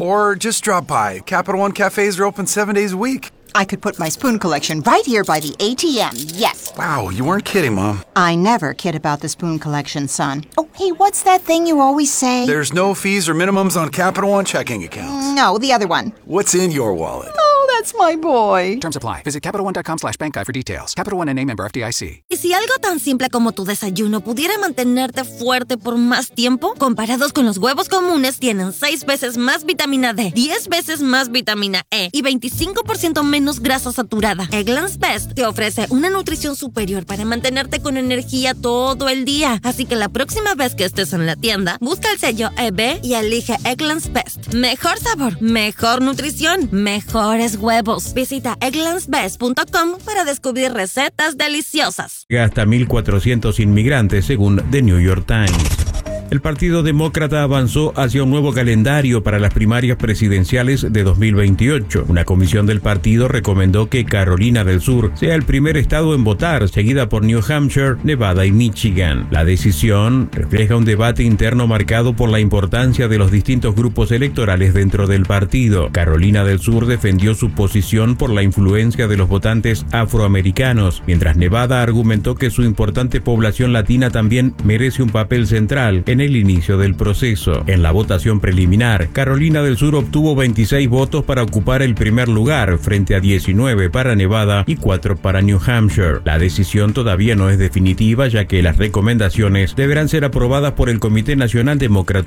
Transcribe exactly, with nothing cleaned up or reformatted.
Or just drop by. Capital One cafes are open seven days a week. I could put my spoon collection right here by the A T M, yes. Wow, you weren't kidding, Mom. I never kid about the spoon collection, son. Oh, hey, what's that thing you always say? There's no fees or minimums on Capital One checking accounts. No, the other one. What's in your wallet? Oh, that's my boy. Terms apply. Visit CapitalOne.com slash bank guide for details. Capital One N A member F D I C. ¿Y si algo tan simple como tu desayuno pudiera mantenerte fuerte por más tiempo? Comparados con los huevos comunes, tienen seis veces más vitamina D, diez veces más vitamina E y veinticinco por ciento menos grasa saturada. Eggland's Best te ofrece una nutrición superior para mantenerte con energía todo el día. Así que la próxima vez que estés en la tienda, busca el sello E B y elige Eggland's Best. Mejor sabor, mejor nutrición, mejores huevos. Visita egglands best punto com para descubrir recetas deliciosas. Hasta mil cuatrocientos inmigrantes, según The New York Times. El Partido Demócrata avanzó hacia un nuevo calendario para las primarias presidenciales de dos mil veintiocho. Una comisión del partido recomendó que Carolina del Sur sea el primer estado en votar, seguida por New Hampshire, Nevada y Michigan. La decisión refleja un debate interno marcado por la importancia de los distintos grupos electorales dentro del partido. Carolina del Sur defendió su posición por la influencia de los votantes afroamericanos, mientras Nevada argumentó que su importante población latina también merece un papel central en el inicio del proceso. En la votación preliminar, Carolina del Sur obtuvo veintiséis votos para ocupar el primer lugar, frente a diecinueve para Nevada y cuatro para New Hampshire. La decisión todavía no es definitiva, ya que las recomendaciones deberán ser aprobadas por el Comité Nacional Demócrata